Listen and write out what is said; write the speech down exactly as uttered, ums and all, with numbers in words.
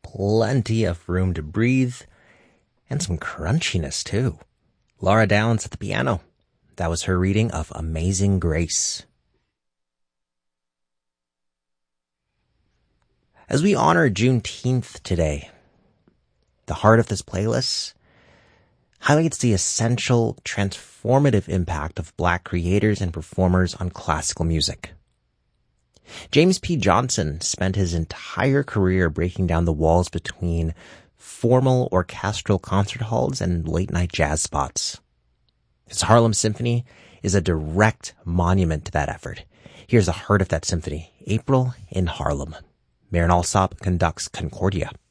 plenty of room to breathe, and some crunchiness too. Laura Downs at the piano. That was her reading of Amazing Grace. As we honor Juneteenth today, the heart of this playlist highlights the essential, transformative impact of Black creators and performers on classical music. James P. Johnson spent his entire career breaking down the walls between formal orchestral concert halls and late-night jazz spots. His Harlem Symphony is a direct monument to that effort. Here's the heart of that symphony, April in Harlem. Marin Alsop conducts Concordia.